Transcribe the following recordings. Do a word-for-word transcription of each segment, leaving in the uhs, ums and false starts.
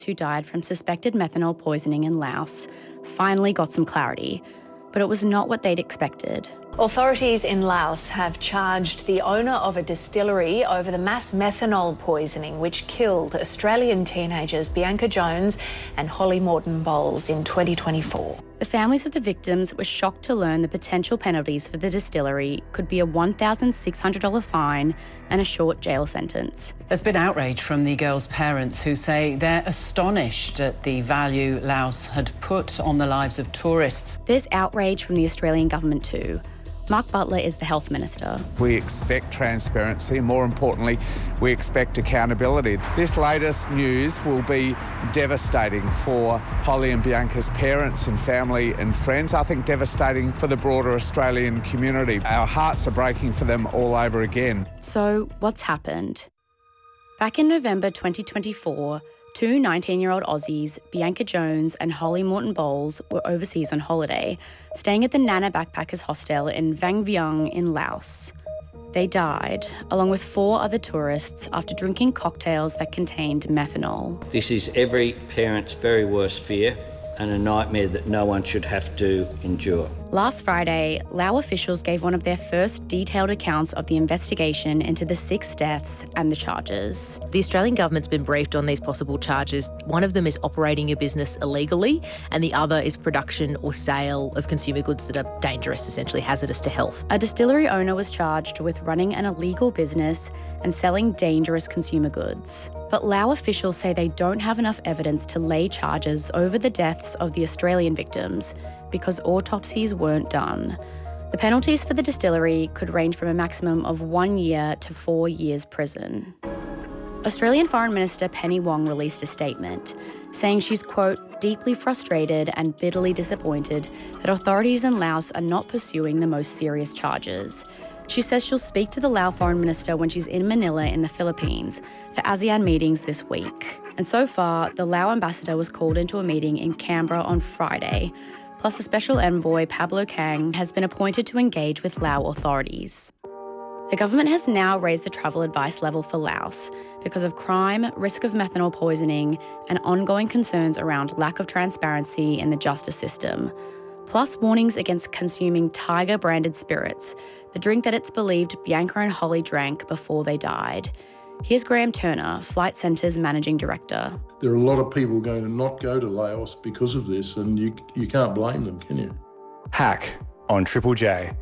who died from suspected methanol poisoning in Laos finally got some clarity, but it was not what they'd expected. Authorities in Laos have charged the owner of a distillery over the mass methanol poisoning which killed Australian teenagers Bianca Jones and Holly Morton Bowles in twenty twenty-four. The families of the victims were shocked to learn the potential penalties for the distillery could be a one thousand six hundred dollars fine and a short jail sentence. There's been outrage from the girls' parents who say they're astonished at the value Laos had put on the lives of tourists. There's outrage from the Australian government too. Mark Butler is the Health Minister. We expect transparency, and more importantly, we expect accountability. This latest news will be devastating for Holly and Bianca's parents and family and friends. I think devastating for the broader Australian community. Our hearts are breaking for them all over again. So, what's happened? Back in November twenty twenty-four, two nineteen-year-old Aussies, Bianca Jones and Holly Morton Bowles, were overseas on holiday, staying at the Nana Backpackers Hostel in Vang Vieng in Laos. They died, along with four other tourists, after drinking cocktails that contained methanol. This is every parent's very worst fear and a nightmare that no one should have to endure. Last Friday, Lao officials gave one of their first detailed accounts of the investigation into the six deaths and the charges. The Australian government's been briefed on these possible charges. One of them is operating a business illegally, and the other is production or sale of consumer goods that are dangerous, essentially hazardous to health. A distillery owner was charged with running an illegal business and selling dangerous consumer goods. But Lao officials say they don't have enough evidence to lay charges over the deaths of the Australian victims because autopsies weren't done. The penalties for the distillery could range from a maximum of one year to four years prison. Australian Foreign Minister Penny Wong released a statement saying she's, quote, deeply frustrated and bitterly disappointed that authorities in Laos are not pursuing the most serious charges. She says she'll speak to the Lao Foreign Minister when she's in Manila in the Philippines for ASEAN meetings this week. And so far, the Lao ambassador was called into a meeting in Canberra on Friday. Plus, a special envoy, Pablo Kang, has been appointed to engage with Lao authorities. The government has now raised the travel advice level for Laos because of crime, risk of methanol poisoning, and ongoing concerns around lack of transparency in the justice system. Plus, warnings against consuming Tiger-branded spirits, the drink that it's believed Bianca and Holly drank before they died. Here's Graham Turner, Flight Centre's Managing Director. There are a lot of people going to not go to Laos because of this, and you you can't blame them, can you? Hack on Triple J.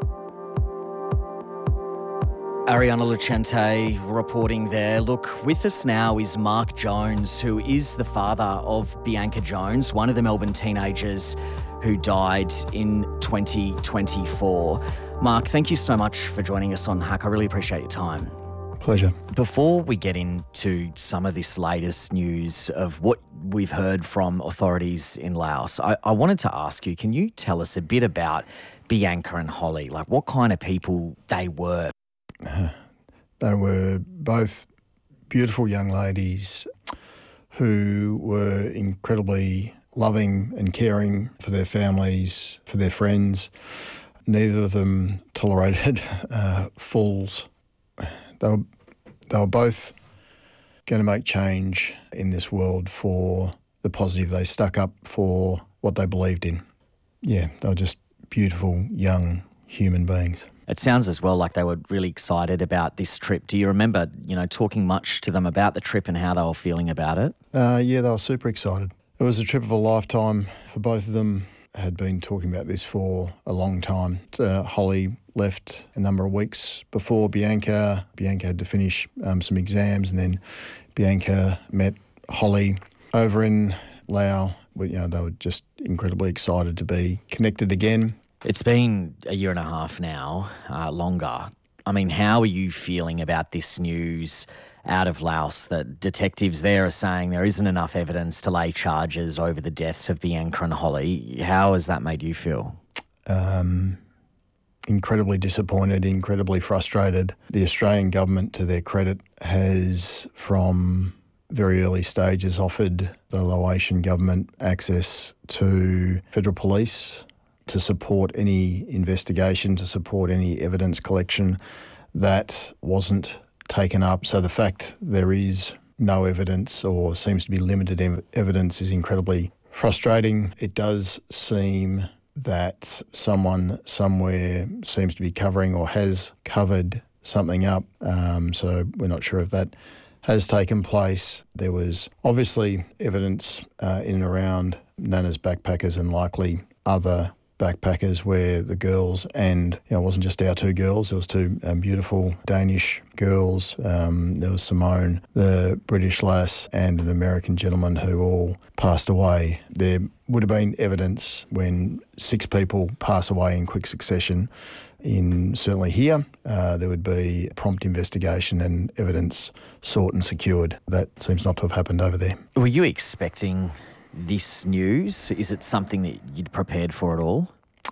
Ariana Lucente reporting there. Look, with us now is Mark Jones, who is the father of Bianca Jones, one of the Melbourne teenagers who died in twenty twenty-four. Mark, thank you so much for joining us on Hack. I really appreciate your time. Pleasure. Before we get into some of this latest news of what we've heard from authorities in Laos, I, I wanted to ask you, can you tell us a bit about Bianca and Holly? Like, what kind of people they were? They were both beautiful young ladies who were incredibly loving and caring for their families, for their friends. Neither of them tolerated uh, fools. They were, they were both going to make change in this world for the positive. They stuck up for what they believed in. Yeah, they were just beautiful, young human beings. It sounds as well like they were really excited about this trip. Do you remember, you know, talking much to them about the trip and how they were feeling about it? Uh, yeah, they were super excited. It was a trip of a lifetime for both of them. Had been talking about this for a long time. Uh, Holly left a number of weeks before Bianca. Bianca had to finish um, some exams, and then Bianca met Holly over in Laos. You know, they were just incredibly excited to be connected again. It's been a year and a half now, uh, longer. I mean, how are you feeling about this news out of Laos that detectives there are saying there isn't enough evidence to lay charges over the deaths of Bianca and Holly? How has that made you feel? Um, incredibly disappointed, incredibly frustrated. The Australian government, to their credit, has from very early stages offered the Laotian government access to federal police to support any investigation, to support any evidence collection that wasn't taken up. So the fact there is no evidence or seems to be limited ev- evidence is incredibly frustrating. It does seem that someone somewhere seems to be covering or has covered something up. Um, so we're not sure if that has taken place. There was obviously evidence uh, in and around Nana's backpackers and likely other backpackers where the girls and, you know, it wasn't just our two girls, there was two um, beautiful Danish girls. Um, there was Simone, the British lass, and an American gentleman who all passed away. There would have been evidence when six people pass away in quick succession. In certainly here, uh, there would be prompt investigation and evidence sought and secured. That seems not to have happened over there. Were you expecting this news? Is it something that you'd prepared for at all?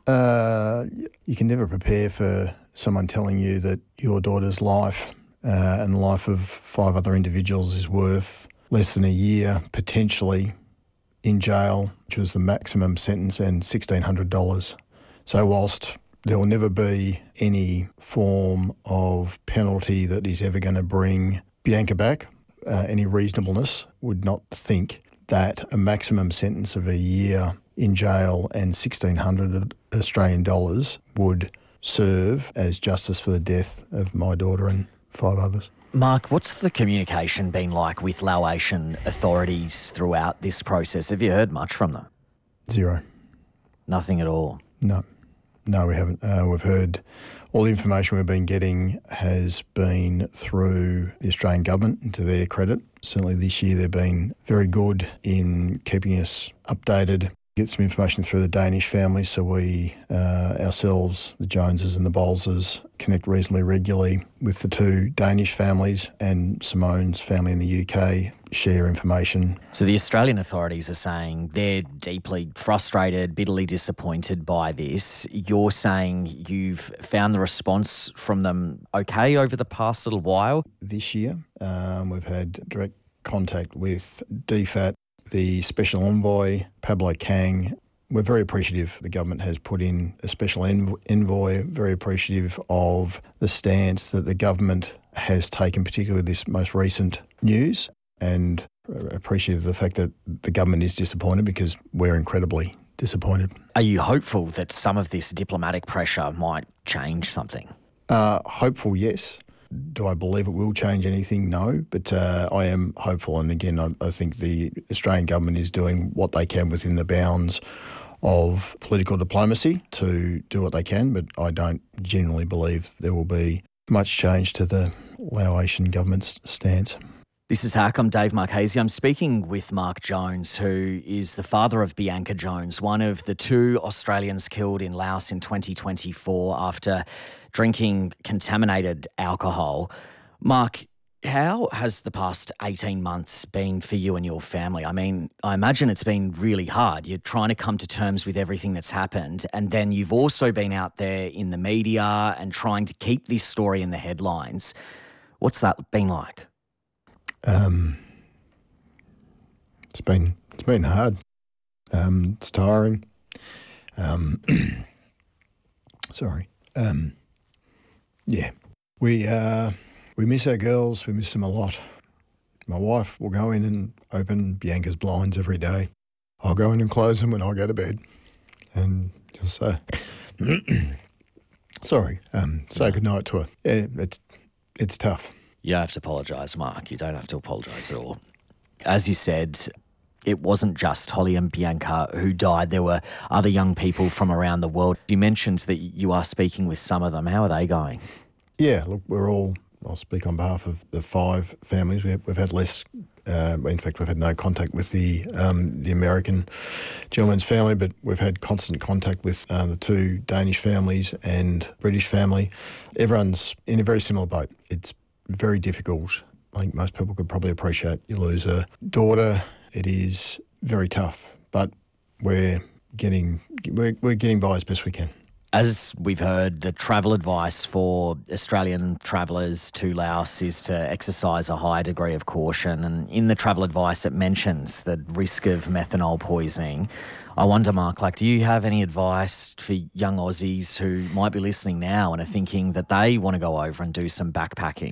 Uh, you can never prepare for someone telling you that your daughter's life uh, and the life of five other individuals is worth less than a year, potentially in jail, which was the maximum sentence, and sixteen hundred dollars. So whilst there will never be any form of penalty that is ever going to bring Bianca back, uh, any reasonableness would not think that a maximum sentence of a year in jail and sixteen hundred Australian dollars would serve as justice for the death of my daughter and five others. Mark, what's the communication been like with Laotian authorities throughout this process? Have you heard much from them? Zero. Nothing at all? No. No, we haven't. Uh, we've heard all the information we've been getting has been through the Australian government, and to their credit. Certainly this year they've been very good in keeping us updated. Get some information through the Danish family, so we uh, ourselves, the Joneses and the Bowleses, connect reasonably regularly with the two Danish families, and Simone's family in the U K share information. So the Australian authorities are saying they're deeply frustrated, bitterly disappointed by this. You're saying you've found the response from them okay over the past little while? This year, um, we've had direct contact with D FAT, the Special Envoy, Pablo Kang. We're very appreciative the government has put in a special envoy, very appreciative of the stance that the government has taken, particularly with this most recent news, and appreciative of the fact that the government is disappointed because we're incredibly disappointed. Are you hopeful that some of this diplomatic pressure might change something? Uh, hopeful, yes. Do I believe it will change anything? No, but uh, I am hopeful. And again, I, I think the Australian government is doing what they can within the bounds of political diplomacy to do what they can, but I don't genuinely believe there will be much change to the Laotian government's stance. This is Hack. I'm Dave Marchese. I'm speaking with Mark Jones, who is the father of Bianca Jones, one of the two Australians killed in Laos in twenty twenty-four after drinking contaminated alcohol. Mark, how has the past eighteen months been for you and your family? I mean, I imagine it's been really hard. You're trying to come to terms with everything that's happened, and then you've also been out there in the media and trying to keep this story in the headlines. What's that been like? Um, it's been it's been hard. Um, it's tiring. Um, sorry. Um, yeah, we uh, we miss our girls. We miss them a lot. My wife will go in and open Bianca's blinds every day. I'll go in and close them when I go to bed, and just say, sorry, um, say goodnight to her. Yeah, it's it's tough. You don't have to apologise, Mark. You don't have to apologise at all. As you said, it wasn't just Holly and Bianca who died. There were other young people from around the world. You mentioned that you are speaking with some of them. How are they going? Yeah, look, we're all, I'll speak on behalf of the five families. We have, we've had less, uh, in fact, we've had no contact with the um, the American gentleman's family, but we've had constant contact with uh, the two Danish families and British family. Everyone's in a very similar boat. It's very difficult. I think most people could probably appreciate you lose a daughter. It is very tough, but we're getting we're, we're getting by as best we can. As we've heard, the travel advice for Australian travellers to Laos is to exercise a high degree of caution. And in the travel advice, it mentions the risk of methanol poisoning. I wonder, Mark, like, do you have any advice for young Aussies who might be listening now and are thinking that they want to go over and do some backpacking?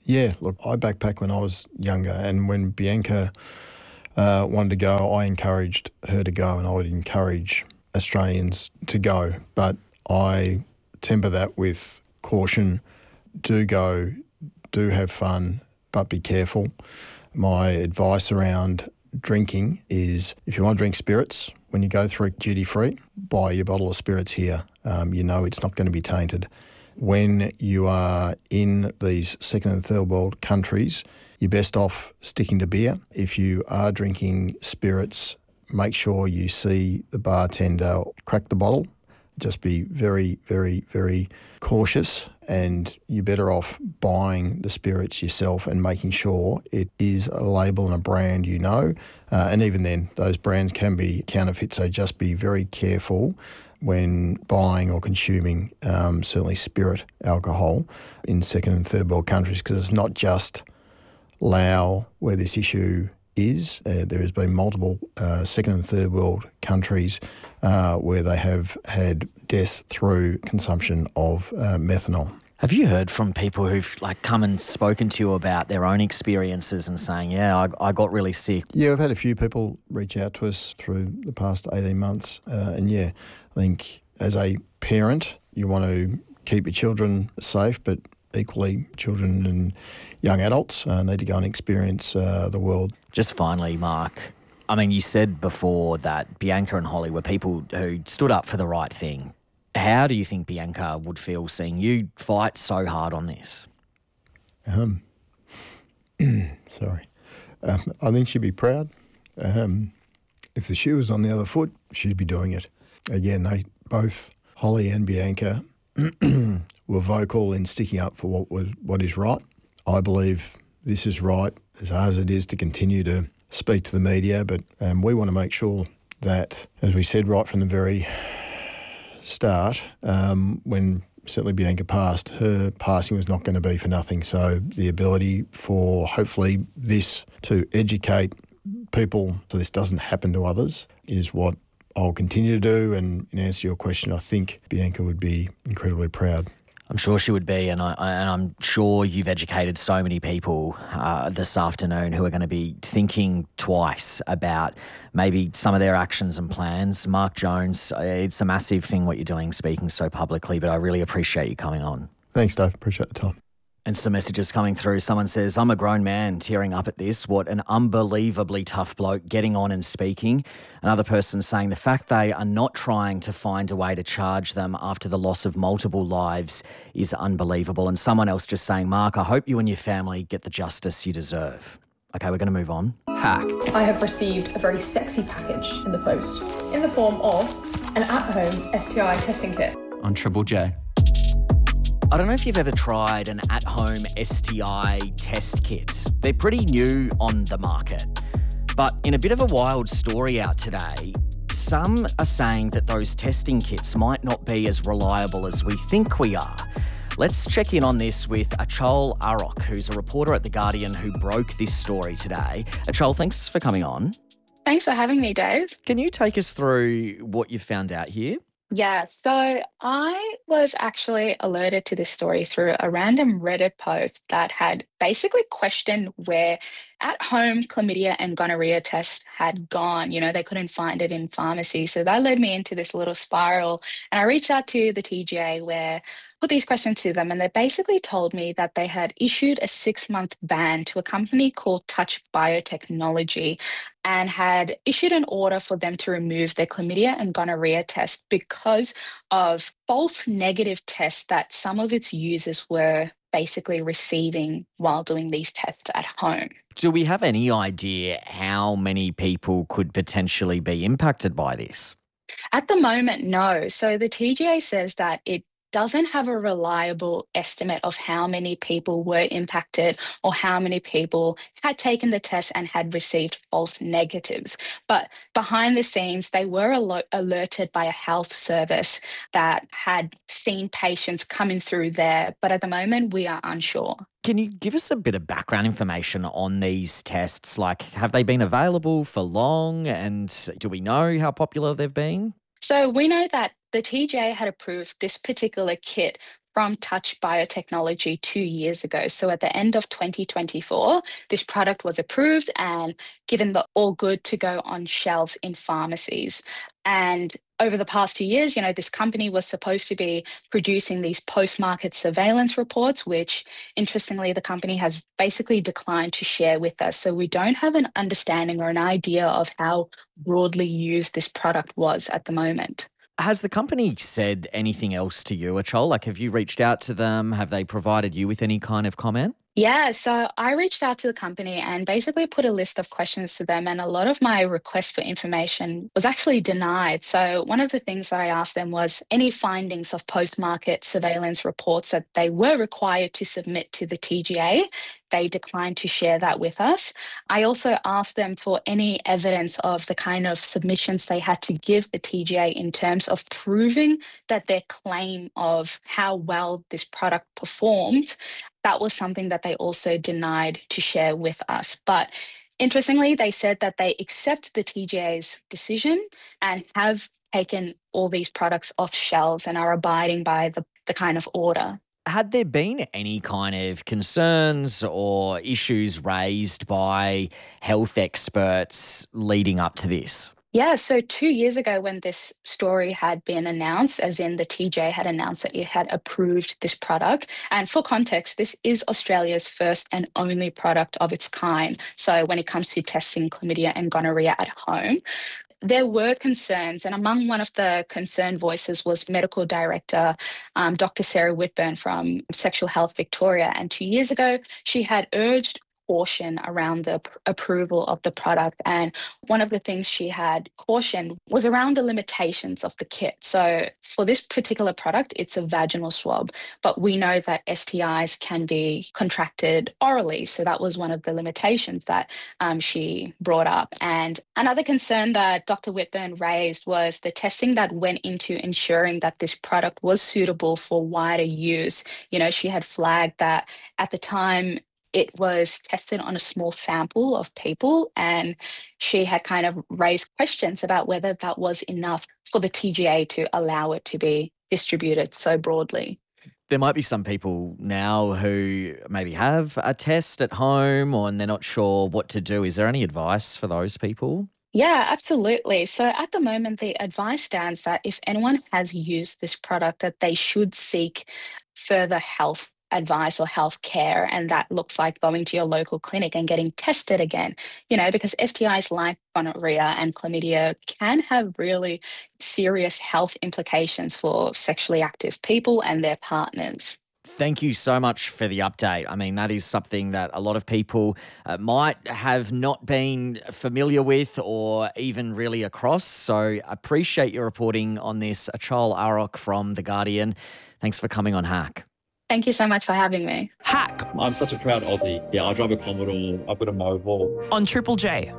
Yeah, look, I backpacked when I was younger, and when Bianca uh, wanted to go, I encouraged her to go, and I would encourage Australians to go. But I temper that with caution. Do go, do have fun, but be careful. My advice around drinking is if you want to drink spirits, when you go through duty free, buy your bottle of spirits here. Um, you know it's not going to be tainted. When you are in these second and third world countries, you're best off sticking to beer. If you are drinking spirits, make sure you see the bartender crack the bottle. Just be very, very, very cautious, and you're better off buying the spirits yourself and making sure it is a label and a brand you know. Uh, and even then, those brands can be counterfeit, so just be very careful when buying or consuming um, certainly spirit alcohol in second and third world countries, because it's not just Laos where this issue is. Uh, there has been multiple uh, second and third world countries uh, where they have had deaths through consumption of uh, methanol. Have you heard from people who've like come and spoken to you about their own experiences and saying, yeah, I, I got really sick? Yeah, I've had a few people reach out to us through the past eighteen months. Uh, and yeah, I think as a parent, you want to keep your children safe, but equally children and young adults uh, need to go and experience uh, the world. Just finally, Mark, I mean, you said before that Bianca and Holly were people who stood up for the right thing. How do you think Bianca would feel seeing you fight so hard on this? Um, sorry. Um, I think she'd be proud. Um, if the shoe was on the other foot, she'd be doing it. Again, they both, Holly and Bianca, were vocal in sticking up for what was what is right. I believe this is right, as hard as it is to continue to speak to the media, but um, we want to make sure that, as we said right from the very start, um, when certainly Bianca passed, her passing was not going to be for nothing. So the ability for hopefully this to educate people so this doesn't happen to others is what I'll continue to do. And in answer to your question, I think Bianca would be incredibly proud. I'm sure she would be, and, I, and I'm sure you've educated so many people uh, this afternoon who are going to be thinking twice about maybe some of their actions and plans. Mark Jones, it's a massive thing what you're doing, speaking so publicly, but I really appreciate you coming on. Thanks, Dave. Appreciate the time. And some messages coming through. Someone says, I'm a grown man tearing up at this. What an unbelievably tough bloke getting on and speaking. Another person saying the fact they are not trying to find a way to charge them after the loss of multiple lives is unbelievable. And someone else just saying, Mark, I hope you and your family get the justice you deserve. Okay, we're going to move on. Hack. I have received a very sexy package in the post in the form of an at-home S T I testing kit. On Triple J. I don't know if you've ever tried an at-home S T I test kit. They're pretty new on the market. But in a bit of a wild story out today, some are saying that those testing kits might not be as reliable as we think we are. Let's check in on this with Achol Arok, who's a reporter at The Guardian who broke this story today. Achol, thanks for coming on. Thanks for having me, Dave. Can you take us through what you've found out here? Yeah, so I was actually alerted to this story through a random Reddit post that had basically questioned where at-home chlamydia and gonorrhea tests had gone. You know, they couldn't find it in pharmacy. So that led me into this little spiral. And I reached out to the T G A where I put these questions to them, and they basically told me that they had issued a six-month ban to a company called Touch Biotechnology and had issued an order for them to remove their chlamydia and gonorrhea test because of false negative tests that some of its users were basically receiving while doing these tests at home. Do we have any idea how many people could potentially be impacted by this? At the moment, no. So the T G A says that it doesn't have a reliable estimate of how many people were impacted or how many people had taken the test and had received false negatives. But behind the scenes, they were al- alerted by a health service that had seen patients coming through there. But at the moment, we are unsure. Can you give us a bit of background information on these tests? Like, have they been available for long, and do we know how popular they've been? So we know that the T G A had approved this particular kit from Touch Biotechnology two years ago. So at the end of twenty twenty-four, this product was approved and given the all good to go on shelves in pharmacies. And over the past two years, you know, this company was supposed to be producing these post-market surveillance reports, which interestingly, the company has basically declined to share with us. So we don't have an understanding or an idea of how broadly used this product was at the moment. Has the company said anything else to you, Achol? Like, have you reached out to them? Have they provided you with any kind of comment? Yeah, so I reached out to the company and basically put a list of questions to them, and a lot of my request for information was actually denied. So one of the things that I asked them was any findings of post-market surveillance reports that they were required to submit to the T G A. They declined to share that with us. I also asked them for any evidence of the kind of submissions they had to give the T G A in terms of proving that their claim of how well this product performed, that was something that they also denied to share with us. But interestingly, they said that they accept the T G A's decision and have taken all these products off shelves and are abiding by the, the kind of order. Had there been any kind of concerns or issues raised by health experts leading up to this? Yeah, so two years ago when this story had been announced, as in the T G A had announced that it had approved this product, and for context, this is Australia's first and only product of its kind. So when it comes to testing chlamydia and gonorrhea at home, there were concerns, and among one of the concerned voices was Medical Director um, Doctor Sarah Whitburn from Sexual Health Victoria. And two years ago, she had urged caution around the p- approval of the product. And one of the things she had cautioned was around the limitations of the kit. So for this particular product, it's a vaginal swab, but we know that S T Is can be contracted orally. So that was one of the limitations that um, she brought up. And another concern that Doctor Whitburn raised was the testing that went into ensuring that this product was suitable for wider use. You know, she had flagged that at the time, it was tested on a small sample of people, and she had kind of raised questions about whether that was enough for the T G A to allow it to be distributed so broadly. There might be some people now who maybe have a test at home or and they're not sure what to do. Is there any advice for those people? Yeah, absolutely. So at the moment, the advice stands that if anyone has used this product, that they should seek further health advice or health care, and that looks like going to your local clinic and getting tested again, you know, because S T Is like gonorrhea and chlamydia can have really serious health implications for sexually active people and their partners. Thank you so much for the update. I mean, that is something that a lot of people uh, might have not been familiar with or even really across. So appreciate your reporting on this. Achol Arok from The Guardian. Thanks for coming on Hack. Thank you so much for having me. Hack. I'm such a proud Aussie. Yeah, I drive a Commodore. I've got a mobile. On Triple J.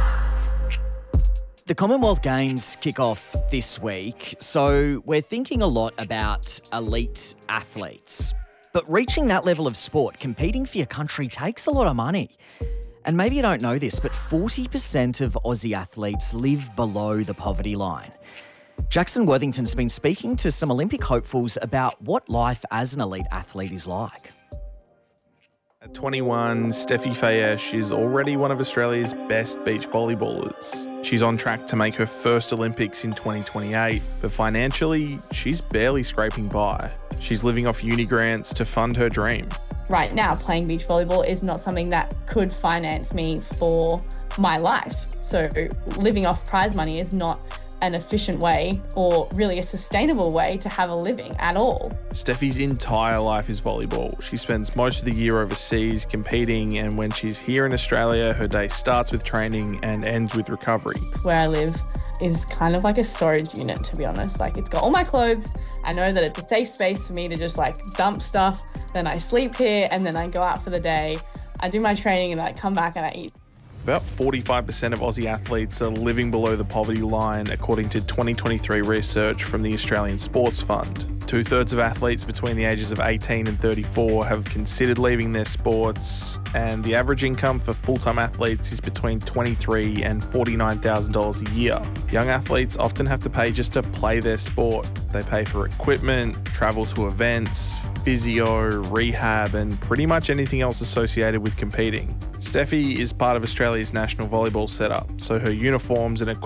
The Commonwealth Games kick off this week, so we're thinking a lot about elite athletes. But reaching that level of sport, competing for your country, takes a lot of money. And maybe you don't know this, but forty percent of Aussie athletes live below the poverty line. Jackson Worthington's been speaking to some Olympic hopefuls about what life as an elite athlete is like. At twenty-one, Steffi Fayesh is already one of Australia's best beach volleyballers. She's on track to make her first Olympics in twenty twenty-eight, but financially, she's barely scraping by. She's living off uni grants to fund her dream. Right now, playing beach volleyball is not something that could finance me for my life. So living off prize money is not an efficient way or really a sustainable way to have a living at all. Steffi's entire life is volleyball. She spends most of the year overseas competing, and when she's here in Australia, her day starts with training and ends with recovery. Where I live is kind of like a storage unit, to be honest. Like, it's got all my clothes. I know that it's a safe space for me to just like dump stuff. Then I sleep here and then I go out for the day. I do my training and then I come back and I eat. About forty-five percent of Aussie athletes are living below the poverty line, according to twenty twenty-three research from the Australian Sports Fund. Two-thirds of athletes between the ages of eighteen and thirty-four have considered leaving their sports, and the average income for full-time athletes is between twenty-three thousand dollars and forty-nine thousand dollars a year. Young athletes often have to pay just to play their sport. They pay for equipment, travel to events, physio, rehab, and pretty much anything else associated with competing. Steffi is part of Australia's national volleyball setup, so her uniforms and equipment